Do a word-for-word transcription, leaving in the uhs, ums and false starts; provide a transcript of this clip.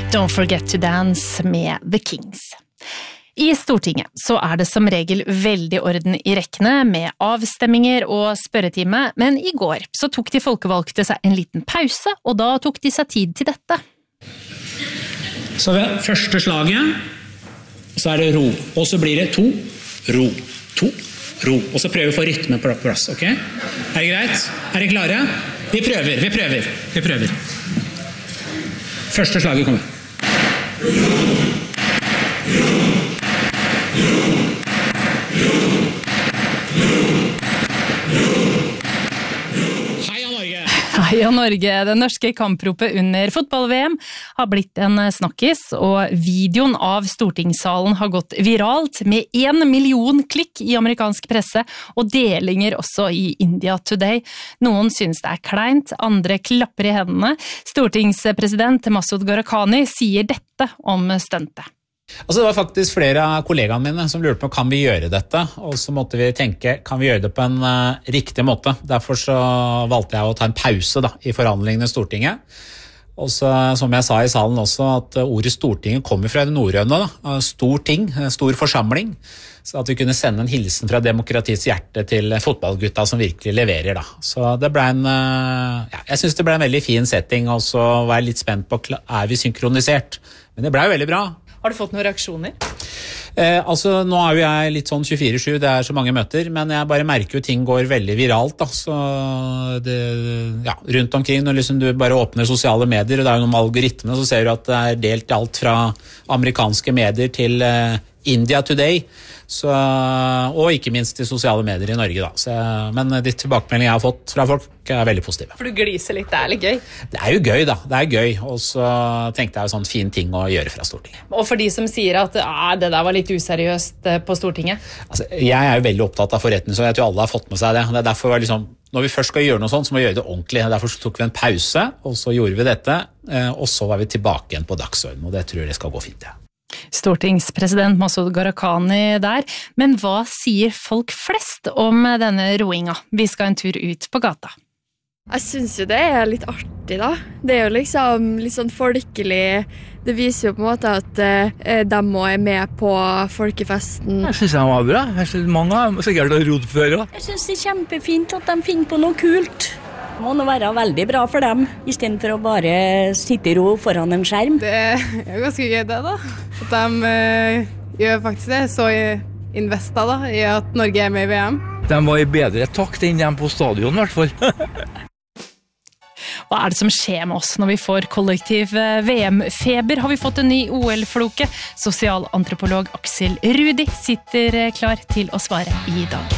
Don't Forget to Dance med The Kings. I Stortinget så er det som regel veldig orden i rekkene med avstemminger og spørretime, men i går så tok de folkevalgte seg en liten pause, og da tok de seg tid til dette. Så ved første slaget så er det ro, og så blir det to, ro, to, ro, og så prøver vi å få rytme på plass, ok? Er det greit? Er dere klare? Vi prøver, vi prøver, vi prøver. Første slaget kommer. Heia Norge! Heia Norge! Det norske kampropet under fotball-V M har blitt en snakkis, og videoen av stortingssalen har gått viralt med en million klikk i amerikansk presse og delinger også i India Today. Noen synes det er kleint, andre klapper i hendene. Stortingspresident Masud Gharahkhani sier dette om stuntet. Altså det var faktisk flere av kollegaene mine som lurte på kan vi gjøre dette, og så måtte vi tenke kan vi gjøre det på en uh, riktig måte. Derfor så valgte jeg å ta en pause da, i forhandlingene i Stortinget. Og så, som jeg sa i salen også, at ordet Stortinget kommer fra det norrøne, da. Stor ting, stor forsamling. Så at vi kunne sende en hilsen fra demokratiets hjerte til fotballgutta som virkelig leverer. Da. Så det ble en, uh, ja, jeg synes det ble en veldig fin setting, og så var jeg litt spent på er vi synkronisert. Men det ble jo veldig bra. Har du fått noen reaksjoner? Eh, altså, nå er jo jeg litt sånn tjuefire sju, det er så mange møter, men jeg bare merker jo ting går veldig viralt, da, så det, ja, rundt omkring, når liksom du bare åpner sosiale medier, og det er jo noen algoritmer, så ser du at det er delt alt fra amerikanske medier til eh, India Today, så, og ikke minst de sosiale medier i Norge, da. Så, men de tilbakemeldingene jeg har fått fra folk er veldig positive. For du gliser litt, det er litt gøy? Det er jo gøy, da. Det er gøy, og så tenkte jeg jo sånn fin ting å gjøre fra Stortinget. Og for de som sier at ah, det der var litt useriøst på Stortinget? Altså, jeg er jo veldig opptatt av forretning, så jeg tror alle har fått med seg det. Det er derfor liksom, når vi først skal gjøre noe sånt, så må vi gjøre det ordentlig. Derfor så tok vi en pause, og så gjorde vi dette, og så var vi tilbake igjen på dagsordenen, og det tror jeg det skal gå fint, ja. Stortingspresident Masud Gharahkhani der, men hva sier folk flest om denne roinga? Vi skal en tur ut på gata. Jeg synes jo det er litt artig da. Det er jo liksom litt sånn folkelig. Det viser jo på en måte at eh, de må er med på folkefesten. Jeg synes det var bra. Jeg synes mange har sikkert rodd før også. Jeg synes det er kjempefint at de finner på noe kult. Det må nå være veldig bra for dem, i stedet for å bare sitte i ro foran en skjerm. Det er jo ganske gøy det da. At de eh, gjør faktisk det, så investa da, i at Norge er med i V M. De var i bedre takt enn de på stadion i hvert fall. Hva er det som skjer med oss når vi får kollektiv V M-feber? Har vi fått en ny O L-floke? Sosialantropolog Aksel Rudi sitter klar til å svare i dag.